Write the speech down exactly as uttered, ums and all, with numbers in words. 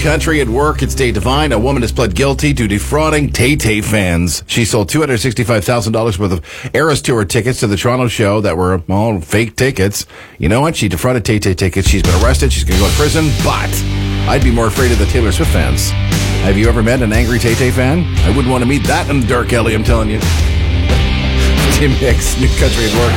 Country at Work. It's Dave Devine. A woman has pled guilty to defrauding Tay-Tay fans. She sold two hundred sixty-five thousand dollars worth of Eras Tour tickets to the Toronto show that were all fake tickets. You know what? She defrauded Tay-Tay tickets. She's been arrested. She's going to go to prison. But I'd be more afraid of the Taylor Swift fans. Have you ever met an angry Tay-Tay fan? I wouldn't want to meet that in the dark alley, I'm telling you. Tim Hicks, New Country at Work.